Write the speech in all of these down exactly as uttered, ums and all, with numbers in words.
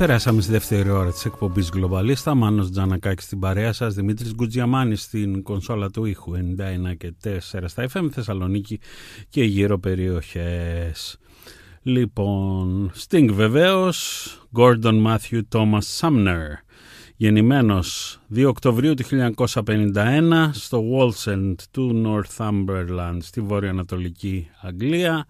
Περάσαμε στη δεύτερη ώρα της εκπομπής Γκλομπαλίστα. Μάνος Τζανακάκης στην παρέα σας, Δημήτρης Γκουτζιαμάνης στην κονσόλα του ήχου ενενήντα ένα και τέσσερα στα εφ εμ, Θεσσαλονίκη και γύρω περιοχές. Λοιπόν, Sting βεβαίως, Gordon Matthew Thomas Sumner, γεννημένος δύο Οκτωβρίου του χίλια εννιακόσια πενήντα ένα στο Wallsend του Northumberland στη βορειοανατολική Αγγλία.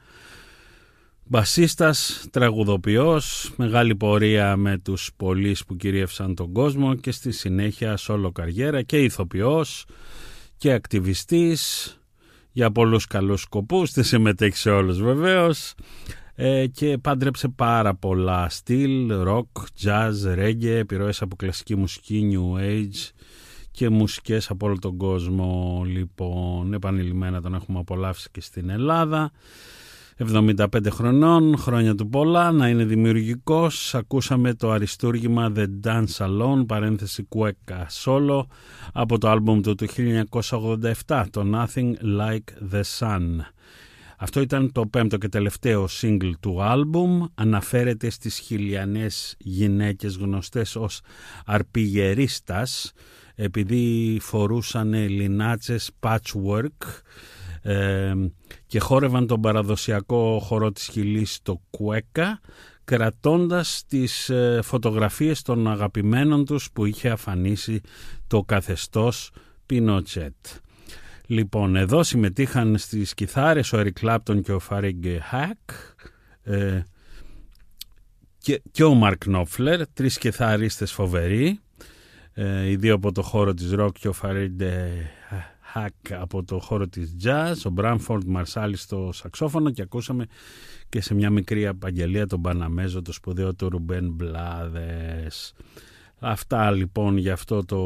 Μπασίστας, τραγουδοποιός, μεγάλη πορεία με τους πολλείς που κυρίευσαν τον κόσμο και στη συνέχεια σόλο καριέρα, και ηθοποιός και ακτιβιστής για πολλούς καλούς σκοπούς, δεν συμμετέχει σε όλους βεβαίως, ε, και πάντρεψε πάρα πολλά στυλ, rock, jazz, reggae, επιρροές από κλασική μουσική, new age και μουσικές από όλο τον κόσμο. Λοιπόν, επανειλημμένα τον έχουμε απολαύσει και στην Ελλάδα. εβδομήντα πέντε χρονών, χρόνια του πολλά, να είναι δημιουργικός. Ακούσαμε το αριστούργημα The Dance Alone, παρένθεση Cueca Solo, από το άλμπουμ του του χίλια εννιακόσια ογδόντα επτά, το Nothing Like the Sun. Αυτό ήταν το πέμπτο και τελευταίο single του άλμπουμ. Αναφέρεται στις χιλιανές γυναίκες γνωστές ως αρπιγερίστας, επειδή φορούσαν λινάτσες patchwork ε, και χόρευαν τον παραδοσιακό χορό της χιλής, το κουέκα, κρατώντας τις ε, φωτογραφίες των αγαπημένων τους που είχε αφανίσει το καθεστώς Πινότσετ. Λοιπόν, εδώ συμμετείχαν στις κιθάρες ο Έρικ Κλάπτον και ο Φαρίγγε Χακ, ε, και, και ο Μαρκ Νόφλερ, τρεις κιθαρίστες φοβεροί, ε, οι δύο από το χώρο της rock και ο Φαρίγγε Hack από το χώρο της jazz, ο Μπράμφορντ Μαρσάλη στο σαξόφωνο, και ακούσαμε και σε μια μικρή απαγγελία τον Παναμέζο, το σπουδαίο του Ρουμπέν Μπλάδες. Αυτά λοιπόν για αυτό το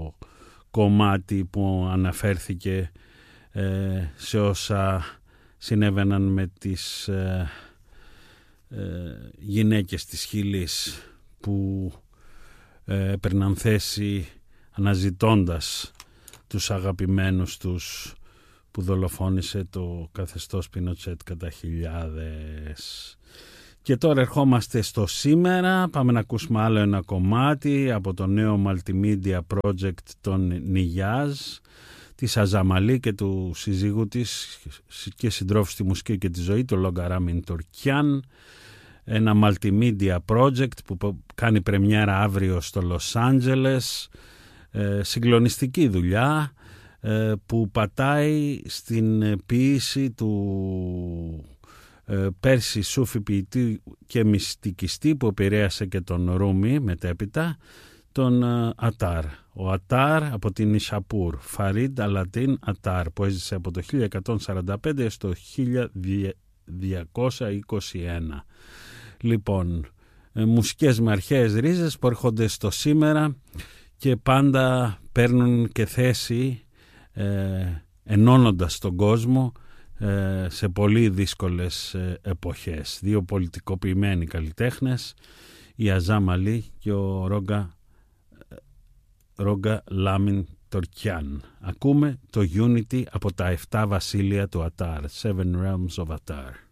κομμάτι που αναφέρθηκε ε, σε όσα συνέβαιναν με τις ε, ε, γυναίκες της Χιλής που ε, έπαιρναν θέση αναζητώντας τους αγαπημένους τους που δολοφόνησε το καθεστώς Πινότσετ κατά χιλιάδες. Και τώρα ερχόμαστε στο σήμερα. Πάμε να ακούσουμε άλλο ένα κομμάτι από το νέο multimedia project των Νιγιάζ, της Αζαμαλή και του συζύγου της και συντρόφου στη μουσική και τη ζωή, το Λογκαράμιν Τορκιάν. Ένα multimedia project που κάνει πρεμιέρα αύριο στο Λος Άντζελες. Ε, συγκλονιστική δουλειά ε, που πατάει στην ποίηση του ε, Πέρση Σούφι ποιητή και μυστικιστή που επηρέασε και τον Ρούμι μετέπειτα, τον ε, Ατάρ. Ο Ατάρ από την Ισαπούρ, Φαρίντ Αλατίν Ατάρ, που έζησε από το χίλια εκατόν σαράντα πέντε στο χίλια διακόσια είκοσι ένα. Λοιπόν, ε, μουσικές με αρχαίες ρίζες που έρχονται στο σήμερα και πάντα παίρνουν και θέση ε, ενώνοντας τον κόσμο ε, σε πολύ δύσκολες ε, εποχές. Δύο πολιτικοποιημένοι καλλιτέχνες, η Αζάμαλη και ο Ρόγκα, Ρόγκα Λάμιν Τορκιάν. Ακούμε το Unity από τα εφτά βασίλεια του Ατάρ, Seven Realms of Atar.